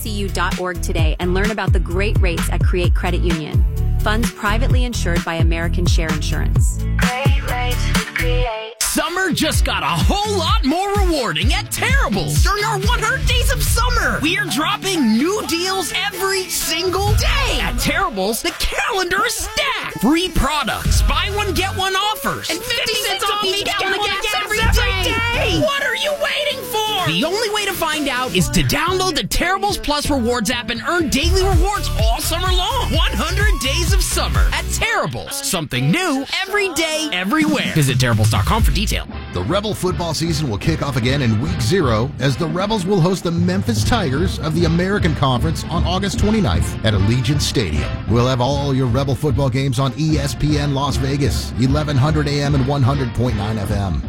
CU.org today and learn about the great rates at Create Credit Union. Funds privately insured by American Share Insurance. Great rates with Create. Summer just got a whole lot more rewarding at Terrible's. During our 100 Days of Summer, we're dropping new deals every single day. At Terrible's, the calendar is stacked. Free products, buy one, get one offers, and 50 cents off each gallon of gas every day. What are you waiting for? The only way to find out is to download the Terrible's Plus Rewards app and earn daily rewards all summer long. 100 Days of Summer at Terrible's. Something new every day, everywhere. Visit Terrible's.com for detail. The Rebel football season will kick off again in Week 0 as the Rebels will host the Memphis Tigers of the American Conference on August 29th at Allegiant Stadium. We'll have all your Rebel football games on ESPN Las Vegas, 1100 AM and 100.9 FM.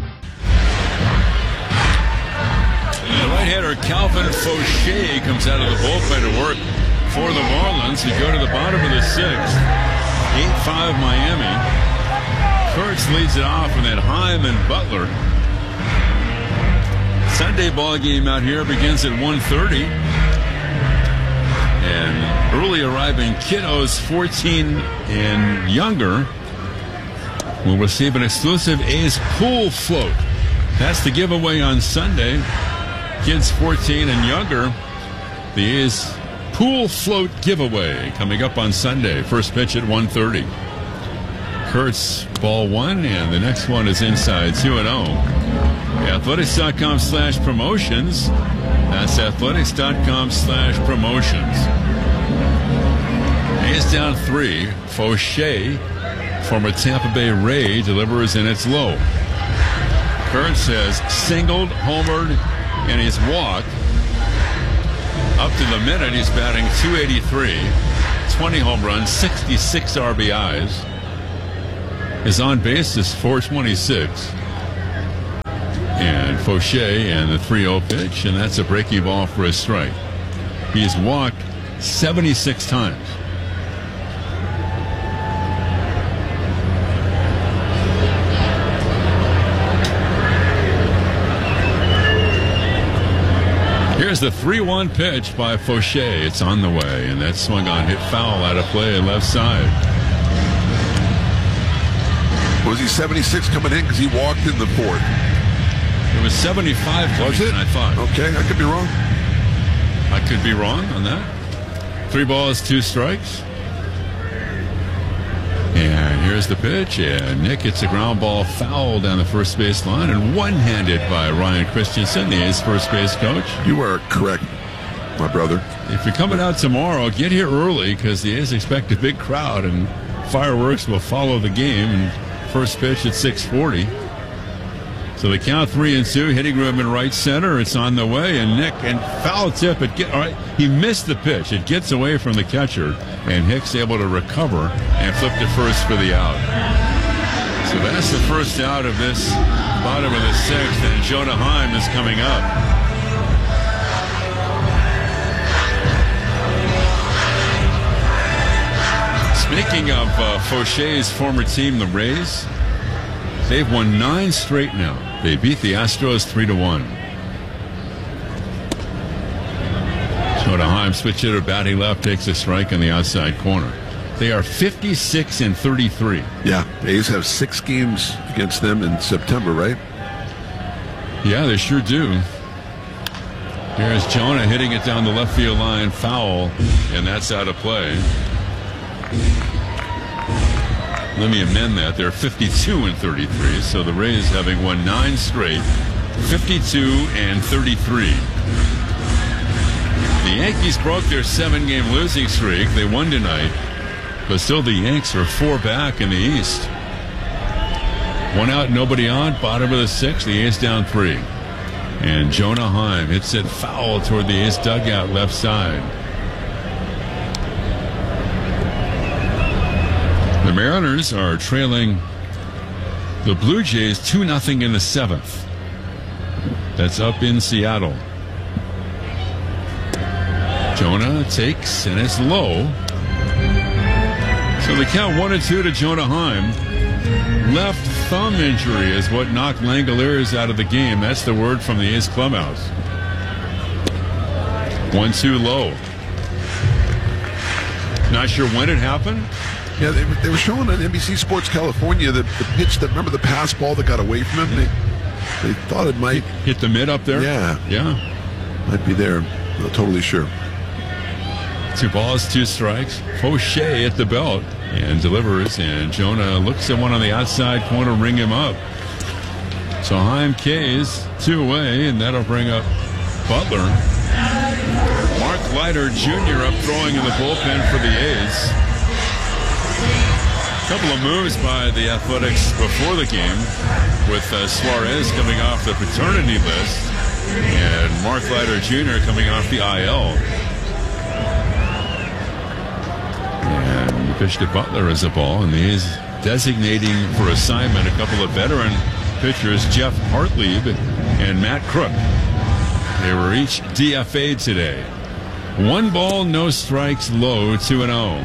The right-hander Calvin Fauché comes out of the bullpen to work for the Marlins, who go to the bottom of the 6th. 8-5 Miami. Kurtz leads it off, and then Heim and Butler. Sunday ball game out here begins at 1:30. And early arriving kiddos 14 and younger will receive an exclusive A's pool float. That's the giveaway on Sunday. Kids 14 and younger, the A's pool float giveaway coming up on Sunday. First pitch at 1:30. Kurtz, ball 1, and the next one is inside 2-0. Athletics.com/promotions. That's athletics.com/promotions. A's down 3. Fauché, former Tampa Bay Ray, delivers, and it's low. Kurtz has singled, homered, and he's walked. Up to the minute, he's batting .283, 20 home runs, 66 RBIs. His on base is .426. And Fauché and the 3-0 pitch, and that's a breaking ball for a strike. He's walked 76 times. Here's the 3-1 pitch by Fauché. It's on the way, and that swung on, hit foul out of play left side. Was he 76 coming in because he walked in the 4th? It was 75 coming in, I thought. Okay, I could be wrong. I could be wrong on that. 3 balls, 2 strikes. And here's the pitch, and Nick hits a ground ball foul down the first base line, and one-handed by Ryan Christensen, the A's first base coach. You are correct, my brother. If you're coming out tomorrow, get here early because the A's expect a big crowd, and fireworks will follow the game. And first pitch at 6:40. So the count 3-2, hitting room in right center. It's on the way, and Nick, and foul tip. All right, he missed the pitch. It gets away from the catcher, and Hicks able to recover and flip to first for the out. So that's the first out of this bottom of the 6th, and Jonah Heim is coming up. Speaking of Fauché's former team, the Rays, they've won 9 straight now. They beat the Astros 3-1. Jonah Heim, switch hitter, batting left, takes a strike in the outside corner. They are 56-33. Yeah, A's have 6 games against them in September, right? Yeah, they sure do. Here's Jonah hitting it down the left field line, foul, and that's out of play. Let me amend that. They're 52-33, so the Rays, having won 9 straight, 52-33. The Yankees broke their 7-game losing streak. They won tonight, but still the Yanks are 4 back in the East. 1 out, nobody on, bottom of the 6th. The A's down 3. And Jonah Heim hits it foul toward the A's dugout left side. The Mariners are trailing the Blue Jays 2-0 in the 7th. That's up in Seattle. Jonah takes, and it's low. So the count 1-2 to Jonah Heim. Left thumb injury is what knocked Langoliers out of the game. That's the word from the A's clubhouse. 1-2 low. Not sure when it happened. Yeah, they were showing on NBC Sports California the pitch that, remember the pass ball that got away from him? They thought it might hit the mid up there? Yeah. Might be there. Not totally sure. 2 balls, 2 strikes. Fauché at the belt and delivers, and Jonah looks at one on the outside corner, ring him up. So Chaim K's 2 away, and that'll bring up Butler. Mark Leiter Jr. up throwing in the bullpen for the A's. A couple of moves by the Athletics before the game, with Suarez coming off the paternity list and Mark Leiter Jr. coming off the IL. And the pitch to Butler is a ball, and he is designating for assignment a couple of veteran pitchers, Jeff Hartlieb and Matt Crook. They were each DFA'd today. 1 ball, no strikes, low, 2-0.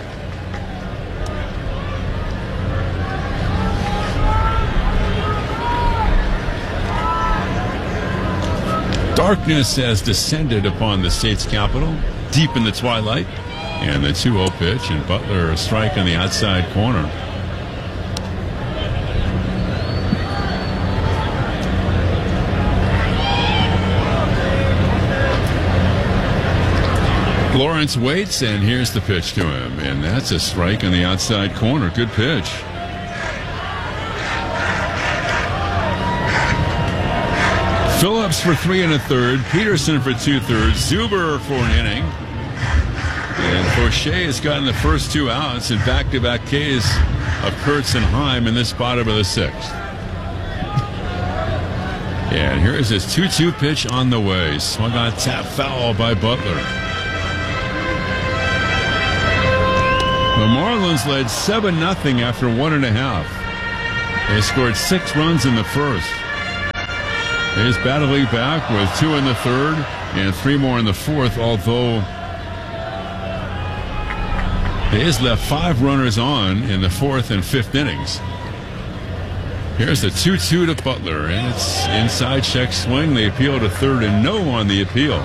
Darkness has descended upon the state's capital, deep in the twilight, and the 2-0 pitch, and Butler a strike on the outside corner. Lawrence waits, and here's the pitch to him, and that's a strike on the outside corner. Good pitch. Phillips for 3 1/3, Peterson for 2/3, Zuber for an inning. And Fauché has gotten the first 2 outs in back-to-back Ks of Kurtz and Heim in this bottom of the 6th. And here's his 2-2 pitch on the way. Swung on, tap foul by Butler. The Marlins led 7-0 after 1.5. They scored 6 runs in the first. He's battling back with 2 in the 3rd and 3 more in the 4th, although they has left 5 runners on in the 4th and 5th innings. Here's the 2-2 to Butler, and it's inside check swing. They appeal to 3rd and no on the appeal.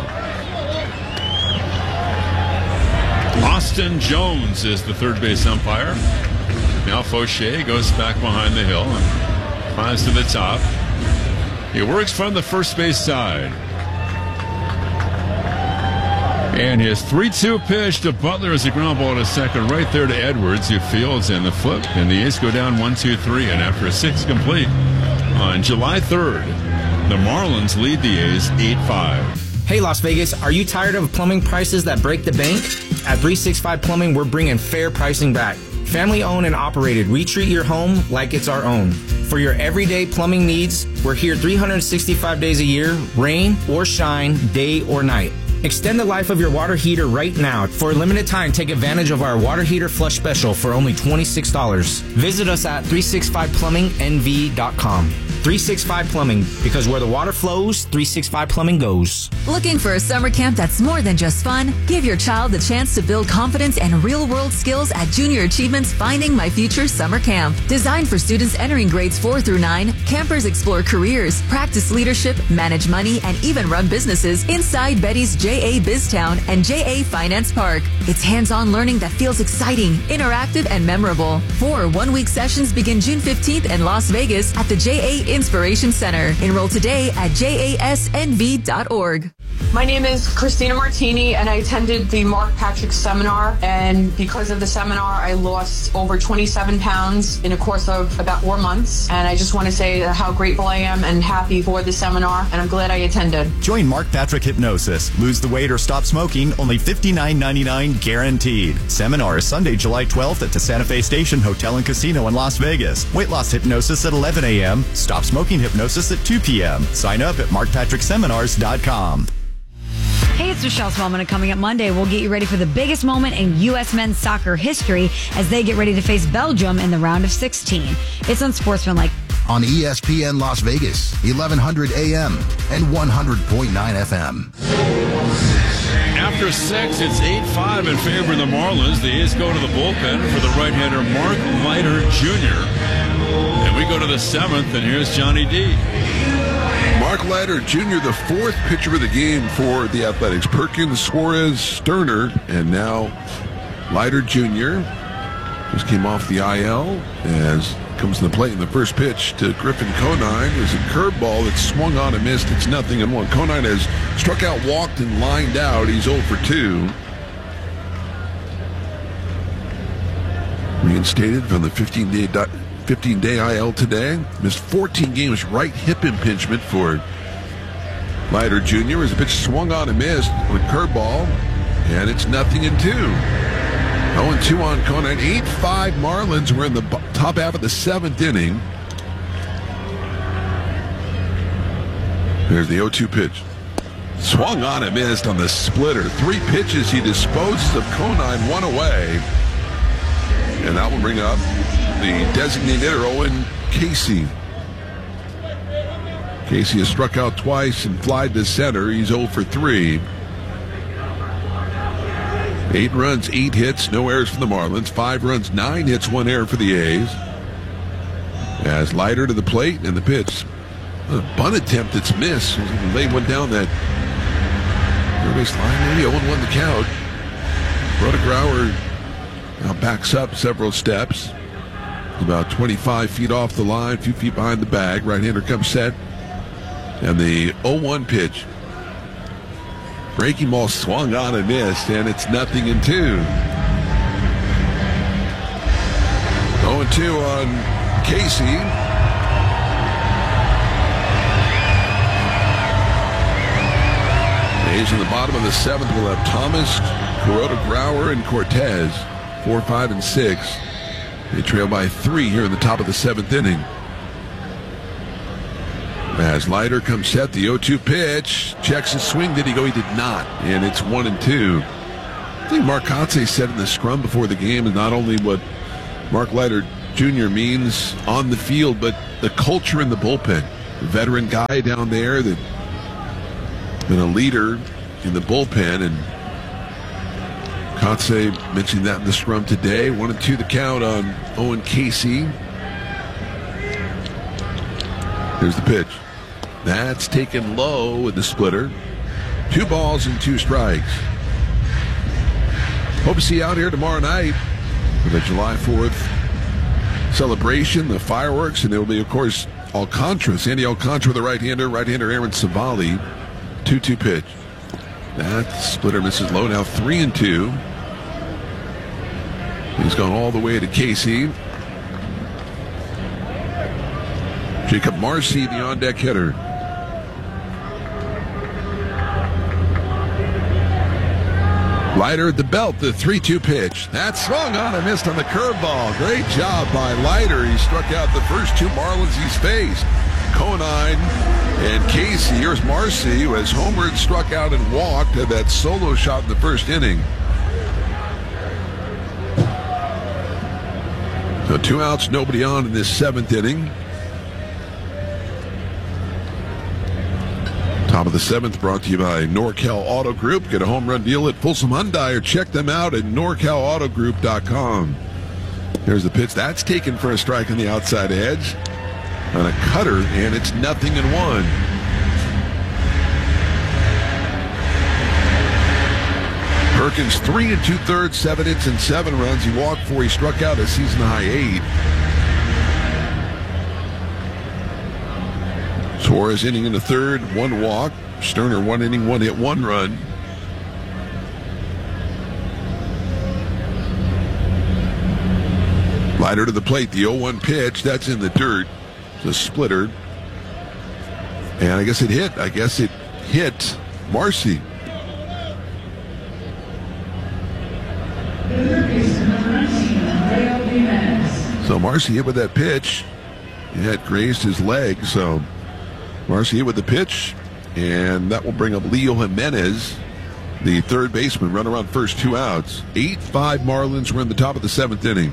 Austin Jones is the 3rd base umpire. Now Fauché goes back behind the hill and climbs to the top. He works from the first base side. And his 3-2 pitch to Butler is a ground ball to second, right there to Edwards, who fields in the flip. And the A's go down 1-2-3. And after a 6 complete on July 3rd, the Marlins lead the A's 8-5. Hey Las Vegas, are you tired of plumbing prices that break the bank? At 365 Plumbing, we're bringing fair pricing back. Family owned and operated, we treat your home like it's our own. For your everyday plumbing needs, we're here 365 days a year, rain or shine, day or night. Extend the life of your water heater right now. For a limited time, take advantage of our water heater flush special for only $26. Visit us at 365plummingnv.com. 365 Plumbing, because where the water flows, 365 Plumbing goes. Looking for a summer camp that's more than just fun? Give your child the chance to build confidence and real-world skills at Junior Achievement's Finding My Future Summer Camp. Designed for students entering grades 4 through 9, campers explore careers, practice leadership, manage money, and even run businesses inside Betty's JA BizTown and JA Finance Park. It's hands-on learning that feels exciting, interactive, and memorable. 4 one-week sessions begin June 15th in Las Vegas at the JA Inspiration Center. Enroll today at jasnv.org. My name is Christina Martini, and I attended the Mark Patrick seminar, and because of the seminar, I lost over 27 pounds in a course of about 4 months, and I just want to say how grateful I am and happy for the seminar, and I'm glad I attended. Join Mark Patrick Hypnosis. Lose the weight or stop smoking, only $59.99 guaranteed. Seminar is Sunday, July 12th at the Santa Fe Station Hotel and Casino in Las Vegas. Weight loss hypnosis at 11 a.m., stop smoking hypnosis at 2 p.m. Sign up at markpatrickseminars.com. Hey, it's Michelle Spellman, and coming up Monday, we'll get you ready for the biggest moment in U.S. men's soccer history as they get ready to face Belgium in the round of 16. It's Unsportsmanlike. On ESPN Las Vegas, 1100 AM and 100.9 FM. After 6, it's 8-5 in favor of the Marlins. The A's go to the bullpen for the right-hander Mark Leiter Jr. And we go to the 7th, and here's Johnny D. Mark Leiter Jr., the fourth pitcher of the game for the Athletics. Perkins, Suarez, Sterner, and now Leiter Jr. just came off the IL as comes to the plate in the first pitch to Griffin Conine. There's a curveball that swung on and missed. It's 0-1. Conine has struck out, walked, and lined out. He's 0 for 2. Reinstated from the 15-day IL today. Missed 14 games, right hip impingement for Leiter Jr. as the pitch swung on and missed with curveball, and it's 0-2. 0-2 on Conine. 8-5 Marlins. We're in the top half of the 7th inning. There's the 0-2 pitch. Swung on and missed on the splitter. 3 pitches. He disposes of Conine, 1 away. And that will bring up the designated hitter, Owen Casey. Casey has struck out twice and flied to center. He's 0 for 3. 8 runs, 8 hits, no errors for the Marlins. 5 runs, 9 hits, 1 error for the A's. As Leiter to the plate and the pitch. A bunt attempt that's missed. Laid one down that third base line. Maybe 0-1 the count. Rhoda Grauer now backs up several steps. About 25 feet off the line, a few feet behind the bag. Right-hander comes set. And the 0-1 pitch. Breaking ball swung on and missed, and it's 0-2. 0-2 on Casey. A's in the bottom of the 7th will have Thomas, Kuroda, Grauer, and Cortez. 4, 5, and 6. They trail by 3 here in the top of the 7th inning. As Leiter comes set, the 0-2 pitch. Checks his swing. Did he go? He did not. And it's 1-2. I think Mark Kotze said in the scrum before the game is not only what Mark Leiter Jr. means on the field, but the culture in the bullpen. A veteran guy down there that been a leader in the bullpen. And Kotze mentioned that in the scrum today. 1-2 the count on Owen Casey. Here's the pitch. That's taken low with the splitter. 2 balls and 2 strikes. Hope to see you out here tomorrow night for the July 4th celebration, the fireworks, and there will be, of course, Alcantara. Sandy Alcantara, the right-hander. Right-hander Aaron Savali. 2-2 pitch. That splitter misses low. Now 3-2. He's gone all the way to Casey. Jacob Marcy, the on-deck hitter. Leiter at the belt, the 3-2 pitch. That swung on and missed on the curveball. Great job by Leiter. He struck out the first 2 Marlins he's faced. Conine and Casey. Here's Marcy, who has homered, struck out, and walked. Had that solo shot in the first inning. So 2 outs, nobody on in this 7th inning. Top of the 7th brought to you by NorCal Auto Group. Get a home run deal at Folsom Hyundai or check them out at NorCalAutoGroup.com. There's the pitch. That's taken for a strike on the outside edge. On a cutter, and it's 0-1. Perkins 3 2/3, 7 hits and 7 runs. He walked 4. He struck out a season-high 8. Suarez inning in the 3rd, 1 walk. Sterner 1 inning, 1 hit, 1 run. Leiter to the plate, the 0-1 pitch. That's in the dirt. It's a splitter. And I guess it hit. Marcy. So Marcy hit with that pitch. It had grazed his leg, so Marcy hit with the pitch, and that will bring up Leo Jimenez, the 3rd baseman, runner on first, 2 outs. 8-5 Marlins. We're in the top of the 7th inning.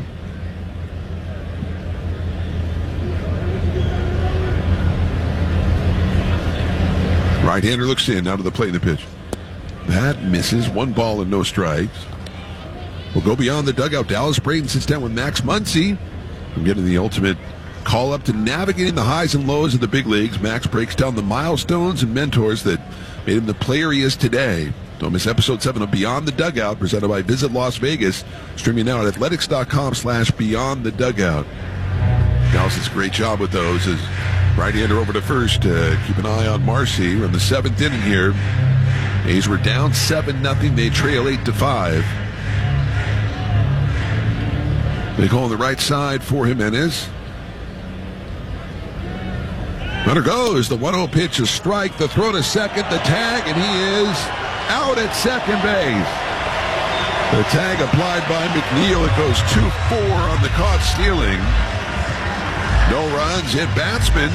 Right-hander looks in, out of the plate in the pitch. That misses. 1 ball and no strikes. We'll go beyond the dugout. Dallas Braden sits down with Max Muncy. I'm getting the ultimate call up to navigating the highs and lows of the big leagues. Max breaks down the milestones and mentors that made him the player he is today. Don't miss episode 7 of Beyond the Dugout, presented by Visit Las Vegas. Streaming now at athletics.com/Beyond the Dugout. Dallas does a great job with those. As right-hander over to first. Keep an eye on Marcy. We're in the 7th inning here. A's were down 7-0. They trail 8-5. Big hole on the right side for Jimenez. Runner goes. The 1-0 pitch, a strike. The throw to second. The tag, and he is out at second base. The tag applied by McNeil. It goes 2-4 on the caught stealing. No runs, hit batsman.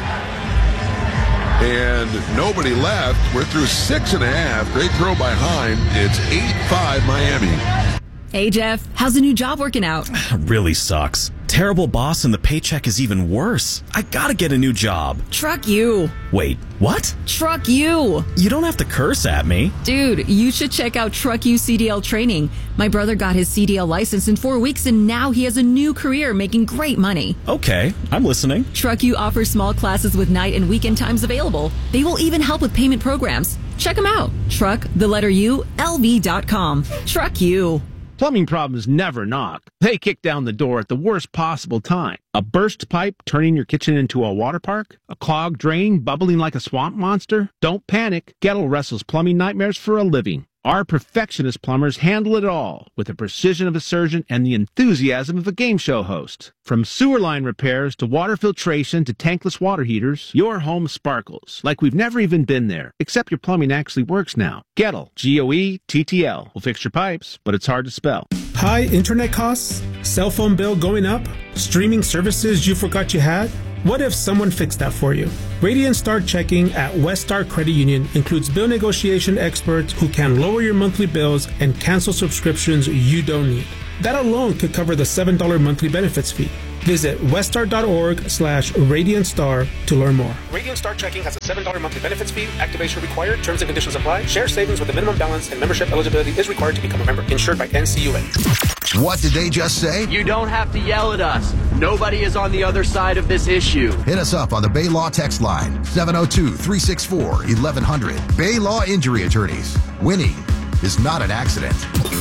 And nobody left. We're through 6.5. Great throw by Heim. It's 8-5 Miami. Hey, Jeff. How's the new job working out? Really sucks. Terrible boss and the paycheck is even worse. I gotta get a new job. Truck you. Wait, what? Truck you. You don't have to curse at me. Dude, you should check out Truck You CDL training. My brother got his CDL license in 4 weeks and now he has a new career making great money. Okay, I'm listening. Truck You offers small classes with night and weekend times available. They will even help with payment programs. Check them out. Truck, the letter U, LV.com. Truck You. Plumbing problems never knock. They kick down the door at the worst possible time. A burst pipe turning your kitchen into a water park? A clogged drain bubbling like a swamp monster? Don't panic. Gettle wrestles plumbing nightmares for a living. Our perfectionist plumbers handle it all with the precision of a surgeon and the enthusiasm of a game show host. From sewer line repairs to water filtration to tankless water heaters, your home sparkles like we've never even been there, except your plumbing actually works now. Gettle, Goettl, will fix your pipes, but it's hard to spell. High internet costs? Cell phone bill going up? Streaming services you forgot you had? What if someone fixed that for you? Radiant Star Checking at Westar Credit Union includes bill negotiation experts who can lower your monthly bills and cancel subscriptions you don't need. That alone could cover the $7 monthly benefits fee. Visit westar.org/RadiantStar to learn more. Radiant Star Checking has a $7 monthly benefits fee. Activation required. Terms and conditions apply. Share savings with a minimum balance and membership eligibility is required to become a member. Insured by NCUA. What did they just say? You don't have to yell at us. Nobody is on the other side of this issue. Hit us up on the Bay Law text line, 702-364-1100. Bay Law Injury Attorneys. Winning is not an accident.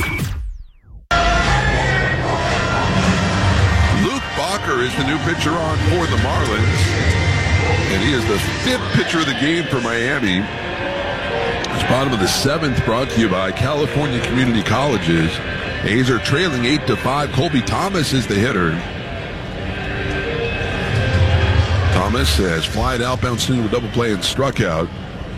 Bacher is the new pitcher on for the Marlins, and he is the 5th pitcher of the game for Miami. It's bottom of the 7th, brought to you by California Community Colleges. A's are trailing 8-5. Colby Thomas is the hitter. Thomas has flied outbound swing with a double play and struck out.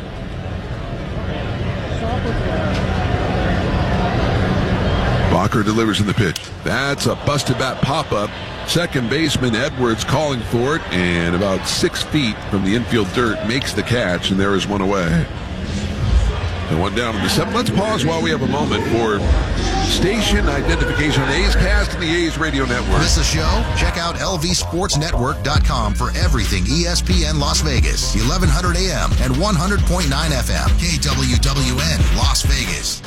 Bacher delivers in the pitch. That's a busted bat pop-up. Second baseman Edwards calling for it, and about 6 feet from the infield dirt makes the catch, and there is one away. And one down in the 7th. Let's pause while we have a moment for station identification on A's Cast and the A's Radio Network. Miss a show? Check out lvsportsnetwork.com for everything ESPN Las Vegas, 1100 AM and 100.9 FM, KWWN Las Vegas.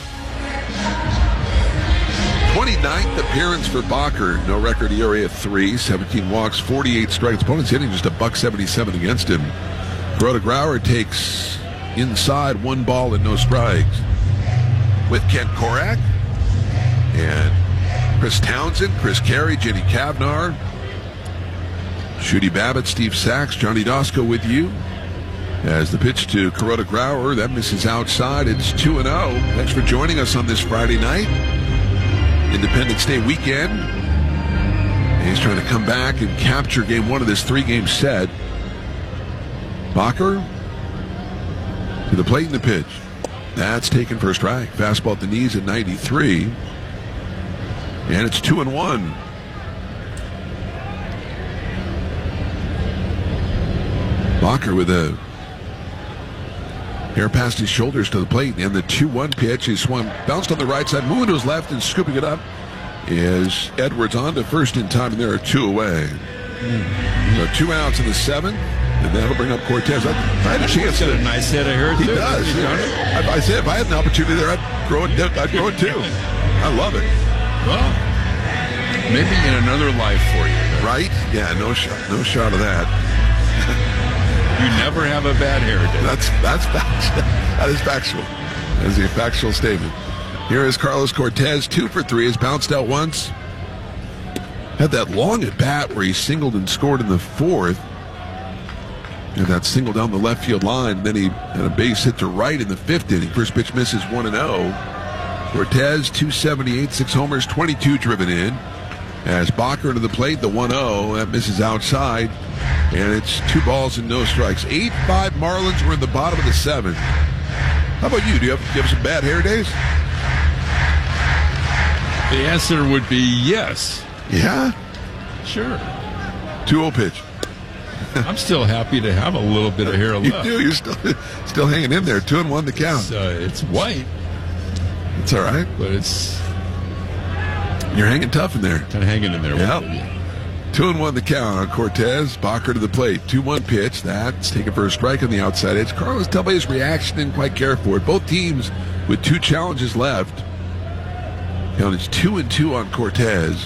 29th appearance for Bacher. No record ERA of 3, 17 walks, 48 strikes. Opponents hitting just $177 against him. Kuroda Grauer takes inside 1 ball and no strikes. With Kent Korak and Chris Townsend, Chris Carey, Jenny Kavnar, Shooty Babbitt, Steve Sachs, Johnny Dosco with you. As the pitch to Kuroda Grauer, that misses outside. It's 2-0. Thanks for joining us on this Friday night. Independence Day weekend. And he's trying to come back and capture game 1 of this 3-game set. Bacher to the plate in the pitch. That's taken for a strike. Fastball at the knees at 93. And it's 2-1. Bacher with a hair past his shoulders to the plate, and the 2-1 pitch is swung, bounced on the right side, moving to his left, and scooping it up is Edwards on to first in time, and there are 2 away. So 2 outs in the 7th, and that'll bring up Cortez. I had a chance. He's got a nice hit, I heard. He does. Yeah. I said if I had an opportunity there, I'd throw it too. I love it. Well, Maybe in another life for you. Right? Yeah, no shot of that. You never have a bad hair day. That's factual. That is factual. That is a factual statement. Here is Carlos Cortez, 2 for 3. Has bounced out once. Had that long at bat where he singled and scored in the 4th. And that single down the left field line. Then he had a base hit to right in the 5th inning. First pitch misses 1-0. Cortez, 278, 6 homers, 22 driven in. As Bacher to the plate, the 1-0. That misses outside. And it's 2 balls and no strikes. 8-5 Marlins. We're in the bottom of the 7th. How about you? Do you have some bad hair days? The answer would be yes. Yeah? Sure. 2-0 pitch. I'm still happy to have a little bit of hair left. You do. You're still hanging in there. 2-1 the count. It's white. It's all right. But it's... You're hanging tough in there. Kind of hanging in there. Yep. 2-1 the count on Cortez. Bacher to the plate. 2-1 pitch. That's taken for a strike on the outside edge. Carlos Telbay's reaction didn't quite care for it. Both teams with 2 challenges left. Count is 2-2 on Cortez.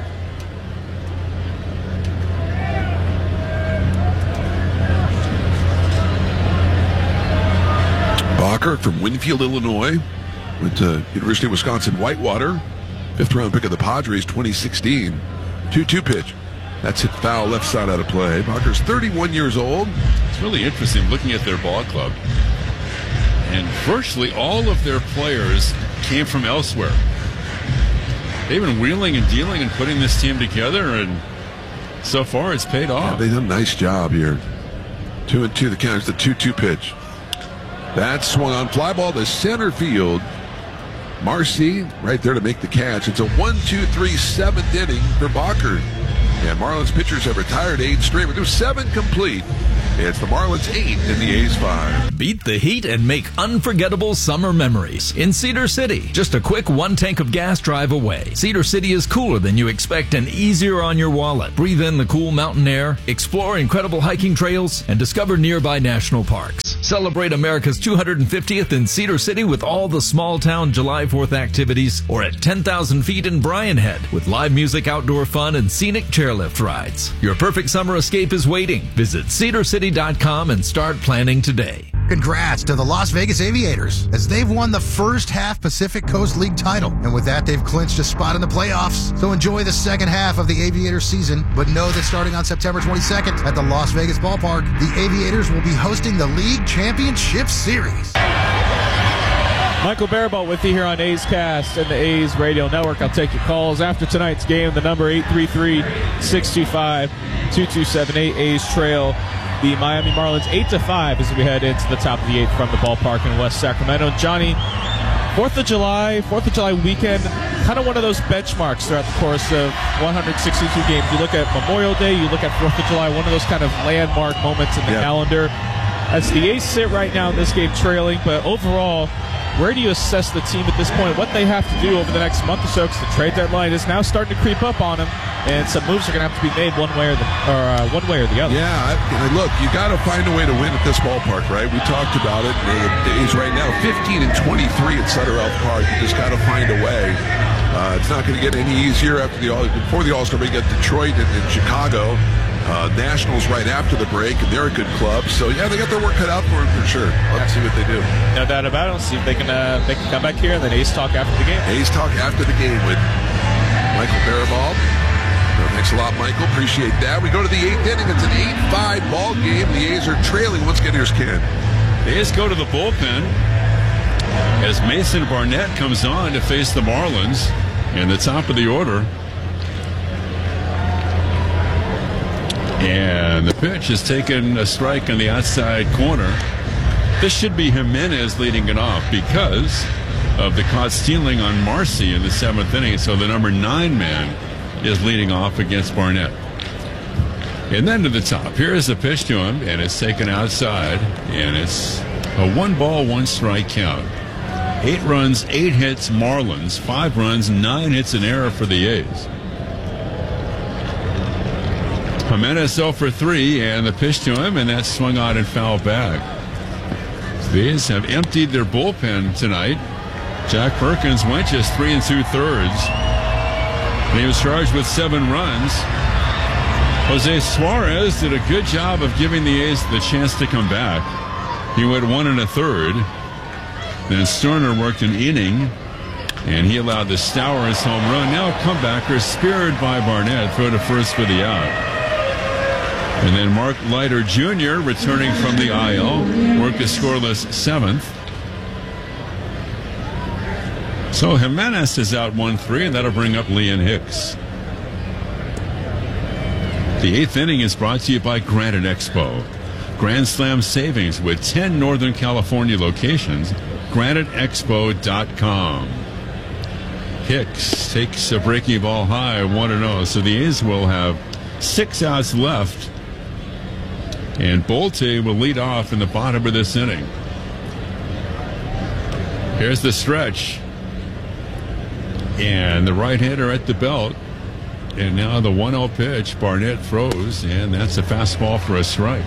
Bacher from Winfield, Illinois. Went to University of Wisconsin Whitewater. 5th round pick of the Padres 2016. 2-2 pitch. That's hit foul left side out of play. Bacher's 31 years old. It's really interesting looking at their ball club. And virtually all of their players came from elsewhere. They've been wheeling and dealing and putting this team together, and so far it's paid off. Yeah, they've done a nice job here. 2-2 the count. It's the 2-2 pitch. That swung on, fly ball to center field. Marcy right there to make the catch. It's a 1-2-3 7th inning for Bacher. And Marlins pitchers have retired 8 straight. We're through 7 complete. It's the Marlins 8 and the A's 5. Beat the heat and make unforgettable summer memories in Cedar City. Just a quick 1 tank of gas drive away. Cedar City is cooler than you expect and easier on your wallet. Breathe in the cool mountain air, explore incredible hiking trails, and discover nearby national parks. Celebrate America's 250th in Cedar City with all the small town July 4th activities, or at 10,000 feet in Bryan Head with live music, outdoor fun, and scenic chairlift rides. Your perfect summer escape is waiting. Visit cedarcity.com and start planning today. Congrats to the Las Vegas Aviators, as they've won the first half Pacific Coast League title. And with that, they've clinched a spot in the playoffs. So enjoy the second half of the Aviators season, but know that starting on September 22nd at the Las Vegas Ballpark, the Aviators will be hosting the League Championship Series. Michael Barabalt with you here on A's Cast and the A's Radio Network. I'll take your calls after tonight's game. The number 833-625-2278. A's trail the Miami Marlins 8-5 as we head into the top of the 8th from the ballpark in West Sacramento. And Johnny, 4th of July weekend, kind of one of those benchmarks throughout the course of 162 games. You look at Memorial Day, you look at 4th of July, one of those kind of landmark moments in the calendar. As the A's sit right now in this game trailing, but overall, where do you assess the team at this point, what they have to do over the next month or so, because the trade deadline is now starting to creep up on them, and some moves are going to have to be made one way or the other. Yeah, look, you got to find a way to win at this ballpark, right? We talked about it. The A's right now 15-23 at Sutter Health Park. You just got to find a way. It's not going to get any easier before the All-Star break. You got Detroit and Chicago. Nationals right after the break, and they're a good club. So, yeah, they got their work cut out for them for sure. Let's see what they do. No doubt about it. Let's see if they can come back here, and then A's Talk after the game. A's Talk after the game with Michael Barabalt. Thanks a lot, Michael. Appreciate that. We go to the 8th inning. It's an 8-5 ball game. The A's are trailing. Once again, here's Ken. The A's go to the bullpen as Mason Barnett comes on to face the Marlins in the top of the order. And the pitch has taken a strike on the outside corner. This should be Jimenez leading it off because of the caught stealing on Marcy in the 7th inning. So the number 9 man is leading off against Barnett. And then to the top. Here's the pitch to him, and it's taken outside. And it's a 1-ball, 1-strike count. 8 runs, 8 hits, Marlins. 5 runs, 9 hits, an error for the A's. Jimenez 0 for 3, and the pitch to him, and that's swung out and fouled back. The A's have emptied their bullpen tonight. Jack Perkins went just 3 2/3. And he was charged with 7 runs. Jose Suarez did a good job of giving the A's the chance to come back. He went 1 1/3. Then Sterner worked an inning, and he allowed the Stowers home run. Now a comebacker speared by Barnett, throw to first for the out. And then Mark Leiter Jr., returning from the IL, worked a scoreless 7th. So Jimenez is out 1-3, and that'll bring up Leon Hicks. The 8th inning is brought to you by Granite Expo. Grand Slam savings with 10 Northern California locations. GraniteExpo.com. Hicks takes a breaking ball high, 1-0. So the A's will have 6 outs left. And Bolte will lead off in the bottom of this inning. Here's the stretch. And the right-hander at the belt. And now the 1-0 pitch. Barnett throws, and that's a fastball for a strike.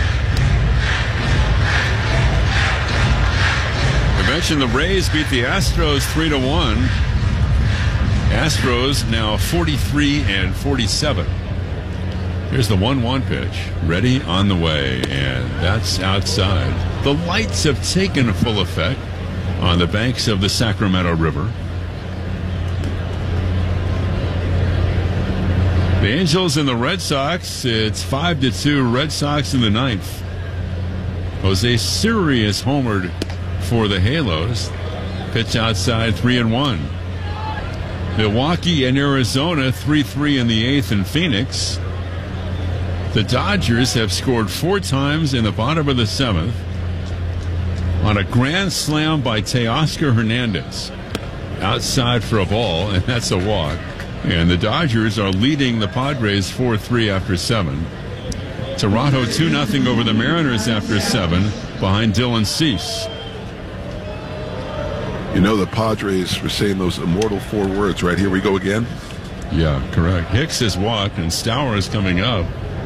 We mentioned the Rays beat the Astros 3-1. Astros now 43-47. Here's the 1-1 pitch. Ready, on the way, and that's outside. The lights have taken full effect on the banks of the Sacramento River. The Angels and the Red Sox, it's 5-2 Red Sox in the 9th. Jose Sirius homered for the Halos. Pitch outside, 3-1. Milwaukee and Arizona, 3-3 in the 8th in Phoenix. The Dodgers have scored 4 times in the bottom of the 7th on a grand slam by Teoscar Hernandez. Outside for a ball, and that's a walk. And the Dodgers are leading the Padres 4-3 after 7. Toronto 2-0 over the Mariners after 7 behind Dylan Cease. You know the Padres were saying those immortal 4 words, right? Here we go again. Yeah, correct. Hicks has walked, and Stauer is coming up.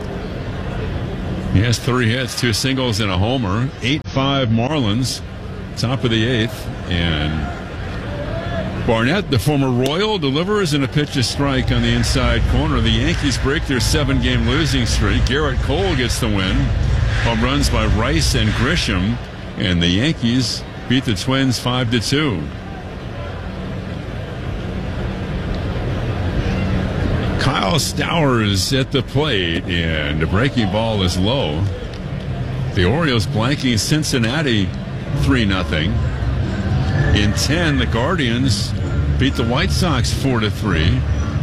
He has 3 hits, 2 singles, and a homer. 8-5 Marlins, top of the 8th. And Barnett, the former Royal, delivers in a pitch to strike on the inside corner. The Yankees break their 7-game losing streak. Garrett Cole gets the win. Home runs by Rice and Grisham. And the Yankees beat the Twins 5-2. Kyle Stowers at the plate, and the breaking ball is low. The Orioles blanking Cincinnati 3-0. In 10, the Guardians beat the White Sox 4-3.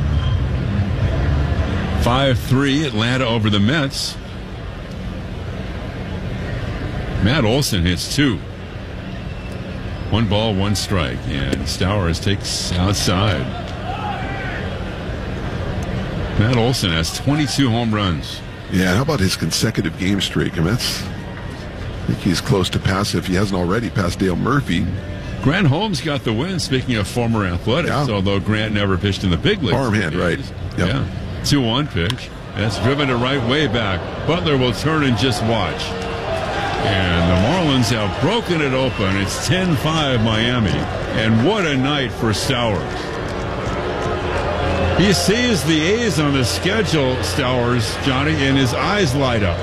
5-3 Atlanta over the Mets. Matt Olson hits 2. 1 ball, 1 strike, and Stowers takes outside. Matt Olson has 22 home runs. Yeah, how about his consecutive game streak? I mean, I think he's close to pass, if he hasn't already, past Dale Murphy. Grant Holmes got the win, speaking of former Athletics, although Grant never pitched in the big leagues. Farmhand, right. Yep. Yeah. 2-1 pitch. That's driven to right way back. Butler will turn and just watch. And the Marlins have broken it open. It's 10-5 Miami. And what a night for Stowers. He sees the A's on the schedule, Stowers, Johnny, and his eyes light up.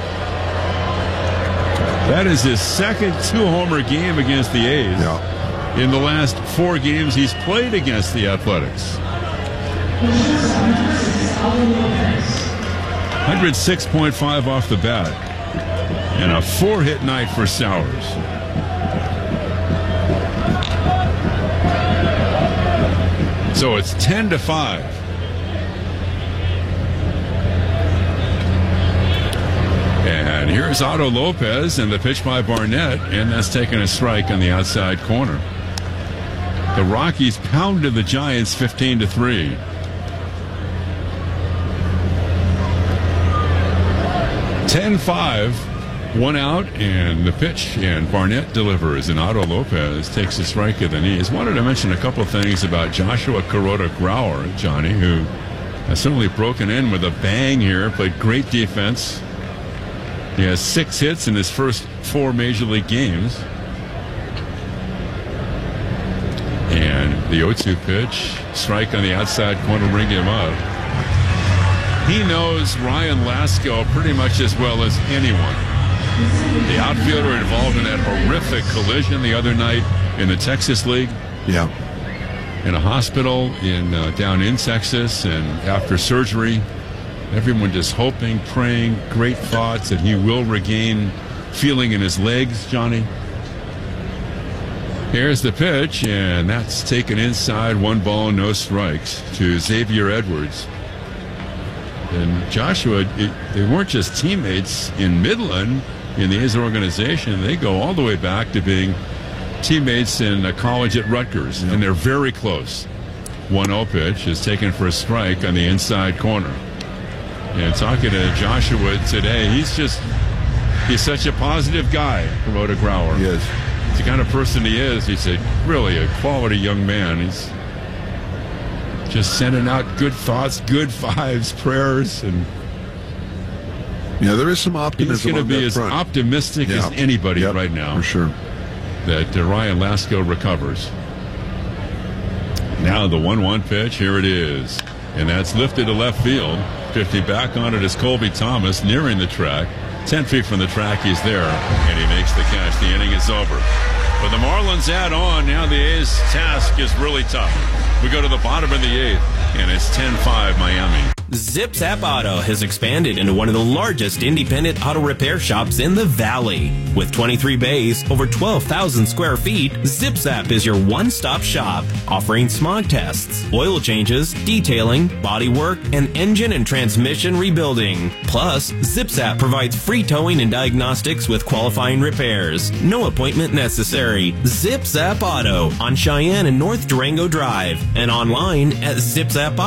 That is his second 2-homer game against the A's. Yeah. In the last 4 games he's played against the Athletics. 106.5 off the bat. And a 4-hit night for Stowers. So it's 10-5. And here's Otto Lopez, and the pitch by Barnett, and that's taking a strike on the outside corner. The Rockies pounded the Giants 15-3. (10-5), 1 out, and the pitch, and Barnett delivers, and Otto Lopez takes a strike at the knees. Wanted to mention a couple of things about Joshua Kuroda-Grauer, Johnny, who has certainly broken in with a bang here, played great defense. He has 6 hits in his first 4 Major League games. And The 0-2 pitch. Strike on the outside corner, bring him up. He knows Ryan Lasko pretty much as well as anyone. The outfielder involved in that horrific collision the other night in the Texas League. Yeah. In a hospital down in Texas, and after surgery, everyone just hoping, praying, great thoughts that he will regain feeling in his legs, Johnny. Here's the pitch, and that's taken inside. 1 ball, no strikes to Xavier Edwards. And Joshua, they weren't just teammates in Midland in the A's organization. They go all the way back to being teammates in college at Rutgers, and they're very close. 1-0 pitch is taken for a strike on the inside corner. And talking to Joshua today, he's such a positive guy, Rhoda Grauer. He is. The kind of person he is. He's really a quality young man. He's just sending out good thoughts, good vibes, prayers, and there is some optimism. He's going to be as optimistic as anybody right now. For sure. That Ryan Lasko recovers. Now the 1-1 pitch, here it is. And that's lifted to left field. 50 back on it is Colby Thomas, nearing the track. 10 feet from the track, he's there, and he makes the catch. The inning is over. But the Marlins add on. Now the A's task is really tough. We go to the bottom of the 8th, and it's 10-5 Miami. Zip Zap Auto has expanded into one of the largest independent auto repair shops in the Valley. With 23 bays, over 12,000 square feet, Zip Zap is your one-stop shop, offering smog tests, oil changes, detailing, body work, and engine and transmission rebuilding. Plus, Zip Zap provides free towing and diagnostics with qualifying repairs. No appointment necessary. Zip Zap Auto on Cheyenne and North Durango Drive, and online at zipzap.com.